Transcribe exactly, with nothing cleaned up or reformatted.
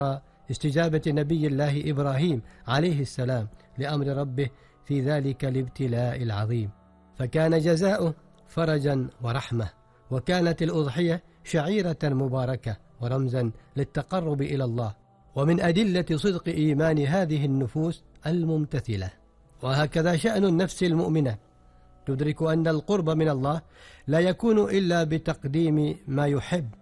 استجابة نبي الله إبراهيم عليه السلام لأمر ربه في ذلك الابتلاء العظيم، فكان جزاؤه فرجا ورحمة، وكانت الأضحية شعيرة مباركة ورمزا للتقرب إلى الله، ومن أدلة صدق إيمان هذه النفوس الممتثلة. وهكذا شأن النفس المؤمنة، تدرك أن القرب من الله لا يكون إلا بتقديم ما يحب